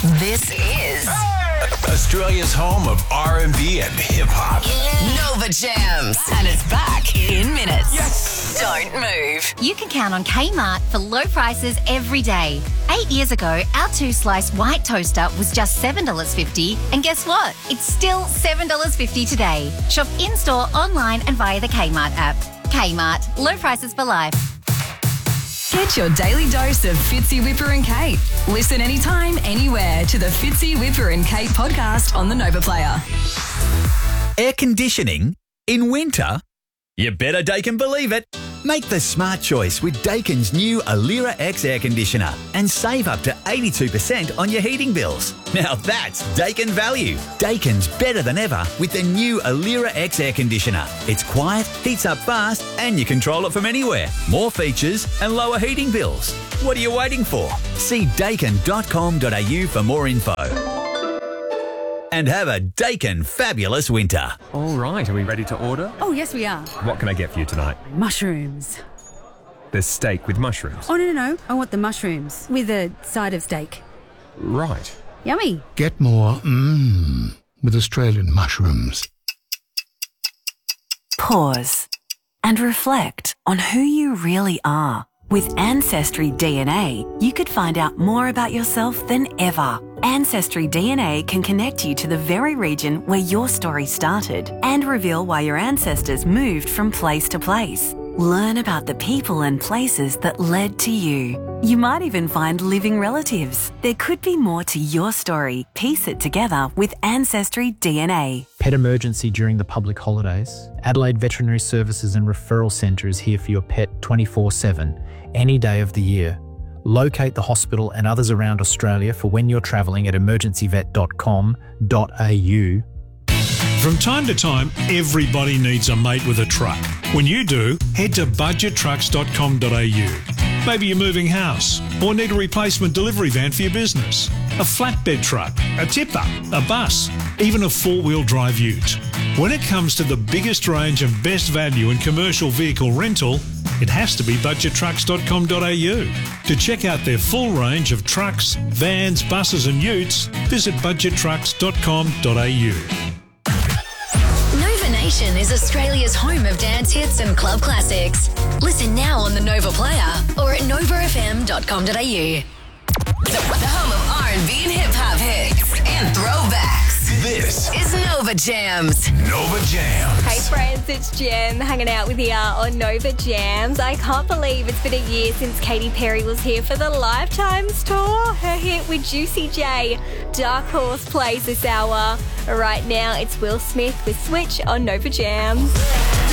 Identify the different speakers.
Speaker 1: This is
Speaker 2: Australia's home of R&B and hip-hop.
Speaker 1: Nova Jams. And it's back in minutes. Yes! Don't move.
Speaker 3: You can count on Kmart for low prices every day. 8 years ago, our 2-slice white toaster was just $7.50. And guess what? It's still $7.50 today. Shop in-store, online and via the Kmart app. Kmart. Low prices for life.
Speaker 4: Get your daily dose of Fitzy, Whipper and Kate. Listen anytime, anywhere to the Fitzy, Whipper and Kate podcast on the Nova Player.
Speaker 5: Air conditioning in winter? You better Daikin believe it. Make the smart choice with Daikin's new Alira X air conditioner and save up to 82% on your heating bills. Now that's Daikin value. Daikin's better than ever with the new Alira X air conditioner. It's quiet, heats up fast, and you control it from anywhere. More features and lower heating bills. What are you waiting for? See daikin.com.au for more info. And have a Daikin fabulous winter.
Speaker 6: All right, are we ready to order?
Speaker 7: Oh, yes, we are.
Speaker 6: What can I get for you tonight?
Speaker 7: Mushrooms.
Speaker 6: There's steak with mushrooms.
Speaker 7: Oh, no. I want the mushrooms with a side of steak.
Speaker 6: Right.
Speaker 7: Yummy.
Speaker 8: Get more with Australian mushrooms.
Speaker 9: Pause and reflect on who you really are. With Ancestry DNA, you could find out more about yourself than ever. Ancestry DNA can connect you to the very region where your story started and reveal why your ancestors moved from place to place. Learn about the people and places that led to you. You might even find living relatives. There could be more to your story. Piece it together with Ancestry DNA.
Speaker 10: Pet emergency during the public holidays? Adelaide Veterinary Services and Referral Centre is here for your pet 24/7, any day of the year. Locate the hospital and others around Australia for when you're travelling at emergencyvet.com.au.
Speaker 11: From time to time, everybody needs a mate with a truck. When you do, head to budgettrucks.com.au. Maybe you're moving house or need a replacement delivery van for your business, a flatbed truck, a tipper, a bus, even a four-wheel drive ute. When it comes to the biggest range and best value in commercial vehicle rental, it has to be budgettrucks.com.au. To check out their full range of trucks, vans, buses and utes, visit budgettrucks.com.au.
Speaker 1: Nova Nation is Australia's home of dance hits and club classics. Listen now on the Nova Player or at novafm.com.au. The home of R&B and hip-hop hits and throwbacks.
Speaker 2: This
Speaker 1: is Nova Jams.
Speaker 2: Nova Jams.
Speaker 12: Hey friends, it's Jem hanging out with you on Nova Jams. I can't believe it's been a year since Katy Perry was here for the Lifetimes tour. Her hit with Juicy J, Dark Horse, plays this hour. Right now, it's Will Smith with Switch on Nova Jams.